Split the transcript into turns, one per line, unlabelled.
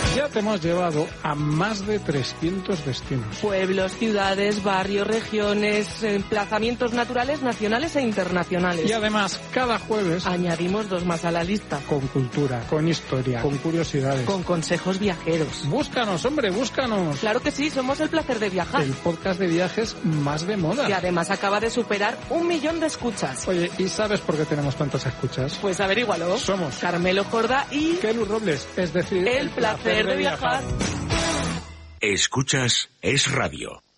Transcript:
Ya te hemos llevado a más de 300 destinos.
Pueblos, ciudades, barrios, regiones, emplazamientos naturales, nacionales e internacionales.
Y además, cada jueves
añadimos 2 más a la lista.
Con cultura, con historia, con curiosidades,
con consejos viajeros.
Búscanos, hombre, búscanos.
Claro que sí, somos El Placer de Viajar.
El podcast de viajes más de moda.
Y además acaba de superar 1 millón de escuchas.
Oye, ¿y sabes por qué tenemos tantas escuchas?
Pues averígualo.
Somos
Carmelo Jordá y
Kelu Robles, es decir,
El Placer de Viajar.
Escuchas Es Radio.